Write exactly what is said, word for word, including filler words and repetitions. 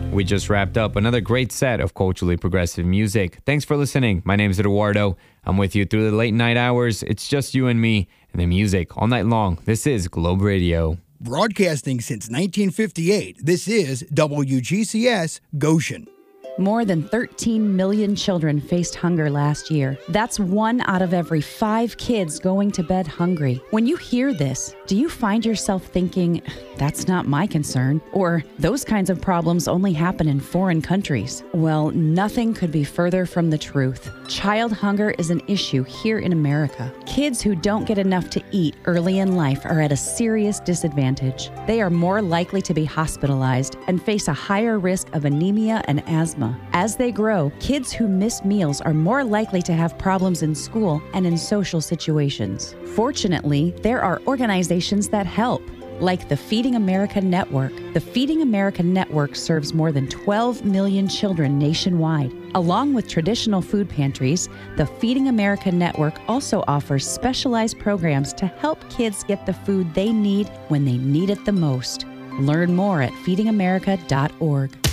We just wrapped up another great set of culturally progressive music. Thanks for listening. My name is Eduardo. I'm with you through the late night hours. It's just you and me and the music all night long. This is Globe Radio. Broadcasting since nineteen fifty-eight, this is W G C S Goshen. More than thirteen million children faced hunger last year. That's one out of every five kids going to bed hungry. When you hear this, do you find yourself thinking, that's not my concern? Or those kinds of problems only happen in foreign countries? Well, nothing could be further from the truth. Child hunger is an issue here in America. Kids who don't get enough to eat early in life are at a serious disadvantage. They are more likely to be hospitalized and face a higher risk of anemia and asthma. As they grow, kids who miss meals are more likely to have problems in school and in social situations. Fortunately, there are organizations that help, like the Feeding America Network. The Feeding America Network serves more than twelve million children nationwide. Along with traditional food pantries, the Feeding America Network also offers specialized programs to help kids get the food they need when they need it the most. Learn more at feeding america dot org.